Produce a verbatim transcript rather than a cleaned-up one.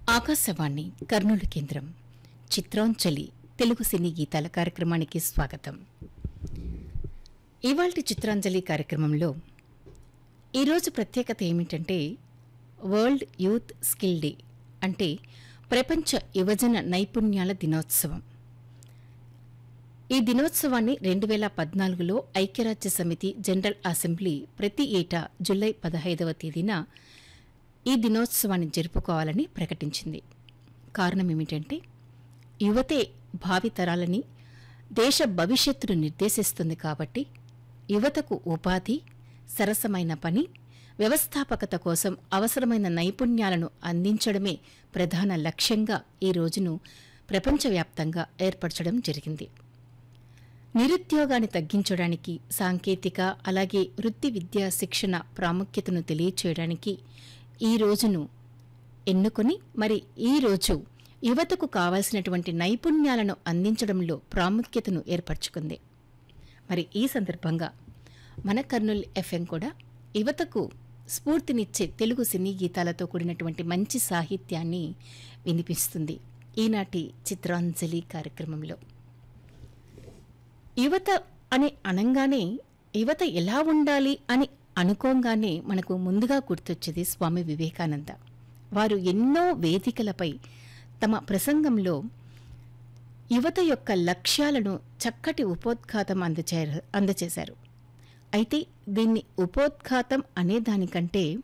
ఆకాశవాణి కర్నూలు కేంద్రం చిత్రాంజలి తెలుగు సినీ గీతాల కార్యక్రమానికి స్వాగతం. ఇవాల్టి చిత్రాంజలి కార్యక్రమంలో ఈరోజు ప్రత్యేకత ఏమిటంటే వరల్డ్ యూత్ స్కిల్ డే, అంటే ప్రపంచ యువజన నైపుణ్యాల దినోత్సవం. ఈ దినోత్సవాన్ని రెండు వేల పద్నాలుగులో ఐక్యరాజ్య సమితి జనరల్ అసెంబ్లీ ప్రతి ఏటా జూలై పదహైదవ తేదీన ఈ దినోత్సవాన్ని జరుపుకోవాలని ప్రకటించింది. కారణమేమిటంటే యువతే భావితరాలని, దేశ భవిష్యత్తును నిర్దేశిస్తుంది కాబట్టి యువతకు ఉపాధి, సరసమైన పని, వ్యవస్థాపకత కోసం అవసరమైన నైపుణ్యాలను అందించడమే ప్రధాన లక్ష్యంగా ఈ రోజును ప్రపంచవ్యాప్తంగా ఏర్పరచడం జరిగింది. నిరుద్యోగాన్ని తగ్గించడానికి, సాంకేతిక అలాగే వృత్తి విద్యా శిక్షణ ప్రాముఖ్యతను తెలియచేయడానికి ఈ రోజును ఎన్నుకొని మరి ఈ రోజు యువతకు కావాల్సినటువంటి నైపుణ్యాలను అందించడంలో ప్రాముఖ్యతను ఏర్పరచుకుంది. మరి ఈ సందర్భంగా మన కర్నూలు ఎఫ్ఎం కూడా యువతకు స్ఫూర్తినిచ్చే తెలుగు సినీ గీతాలతో కూడినటువంటి మంచి సాహిత్యాన్ని వినిపిస్తుంది ఈనాటి చిత్రాంజలి కార్యక్రమంలో. యువత అని అనంగానే యువత ఎలా ఉండాలి అని అనుకోగానే మనకు ముందుగా గుర్తొచ్చేది స్వామి వివేకానంద. వారు ఎన్నో వేదికలపై తమ ప్రసంగంలో యువత యొక్క లక్ష్యాలను చక్కటి ఉపోద్ఘాతం అందచే అందచేశారు. అయితే దీన్ని ఉపోద్ఘాతం అనేదానికంటే